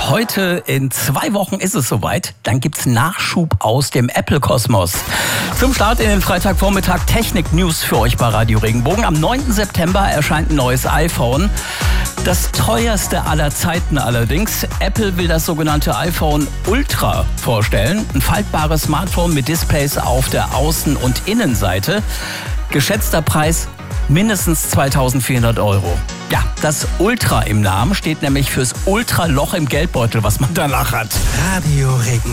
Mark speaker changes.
Speaker 1: Heute in 2 Wochen ist es soweit. Dann gibt's Nachschub aus dem Apple-Kosmos. Zum Start in den Freitagvormittag Technik-News für euch bei Radio Regenbogen. Am 9. September erscheint ein neues iPhone. Das teuerste aller Zeiten allerdings. Apple will das sogenannte iPhone Ultra vorstellen. Ein faltbares Smartphone mit Displays auf der Außen- und Innenseite. Geschätzter Preis mindestens 2.400 €. Ja, das Ultra im Namen steht nämlich fürs Ultraloch im Geldbeutel, was man danach hat.
Speaker 2: Radio Regenbogen.